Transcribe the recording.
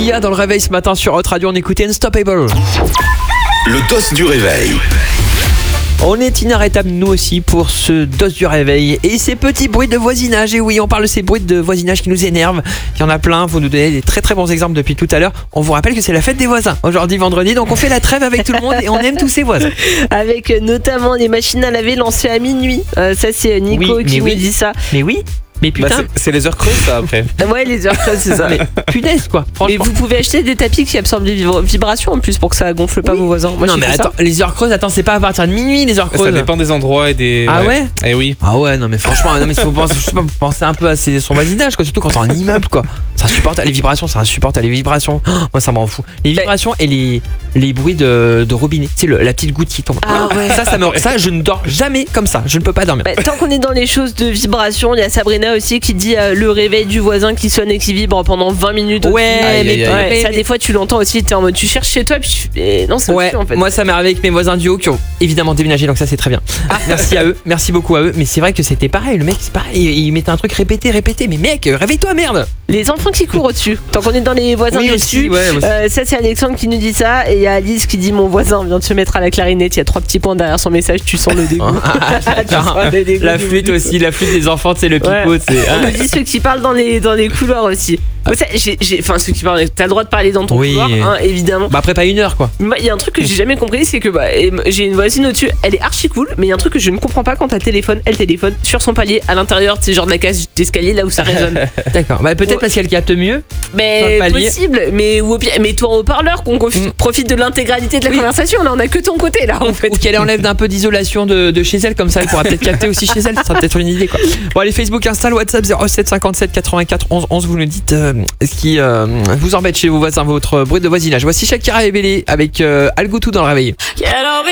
Sia dans le réveil ce matin sur Hot Radio, on écoutait Unstoppable. Le dos du réveil. On est inarrêtable nous aussi pour ce dos du réveil et ces petits bruits de voisinage. Et oui, on parle de ces bruits de voisinage qui nous énervent. Il y en a plein, vous nous donnez des très très bons exemples depuis tout à l'heure. On vous rappelle que c'est la fête des voisins aujourd'hui vendredi, donc on fait la trêve avec tout le monde et on aime tous ses voisins. Avec notamment les machines à laver lancées à minuit. Ça c'est Nico qui nous dit ça. Mais oui. Mais putain, c'est les heures creuses ça après. Ouais, les heures creuses, c'est ça. mais punaise quoi. Et vous pouvez acheter des tapis qui absorbent des vibrations en plus pour que ça gonfle pas vos voisins. Moi, non mais attends, les heures creuses, c'est pas à partir de minuit les heures creuses. Ça dépend des endroits et des. Ah ouais. Eh oui. Ah ouais, non mais franchement, non mais faut penser un peu à son voisinage quoi, surtout quand t'es en immeuble quoi. Ça supporte les vibrations, ça supporte les vibrations. Oh, moi ça m'en fout. Les vibrations et les bruits de robinet, c'est la petite goutte qui tombe. Ah ouais. Ça je ne dors jamais comme ça, je ne peux pas dormir. Tant qu'on est dans les choses de vibration, il y a Sabrina aussi qui dit le réveil du voisin qui sonne et qui vibre pendant 20 minutes. Ouais, ça des fois tu l'entends aussi, t'es en mode tu cherches chez toi puis non c'est ouais, aussi, en fait. Moi ça m'est arrivé avec mes voisins du haut qui ont évidemment déménagé, donc ça c'est très bien. Merci à eux, merci beaucoup à eux. Mais c'est vrai que c'était pareil, le mec c'est pareil, il mettait un truc répété, mais mec réveille-toi merde. Les enfants qui courent au-dessus. Tant qu'on est dans les voisins dessus, ça c'est Alexandre qui nous dit ça et il y a Alice qui dit mon voisin vient de se mettre à la clarinette, il y a 3 petits points derrière son message, tu sens le dégoût. La flûte aussi, la flûte des enfants, c'est le pipeau. On nous dit ceux qui parlent dans les couloirs aussi. Enfin ceux qui parlent, t'as le droit de parler dans ton couloir, hein, évidemment. Bah après pas 1 heure quoi. Il y a un truc que j'ai jamais compris, c'est que j'ai une voisine au-dessus, elle est archi cool, mais il y a un truc que je ne comprends pas quand elle téléphone sur son palier à l'intérieur, c'est genre de la cage d'escalier là où ça résonne. D'accord. Bah peut-être parce qu'elle capte mieux. Mais possible. Mais ou au pire, mets-toi en haut-parleur qu'on profite de l'intégralité de la conversation. Là, on a que ton côté là en fait. Ou qu'elle enlève d'un peu d'isolation de chez elle, comme ça elle pourra peut-être capter aussi chez elle. Ça sera peut-être une idée quoi. Bon allez, Facebook, Insta, WhatsApp 07 57 84 11 11. Vous nous dites ce qui vous embête chez vos voisins, votre bruit de voisinage. Voici Shakira et Bélé avec Al Goutou dans le réveil.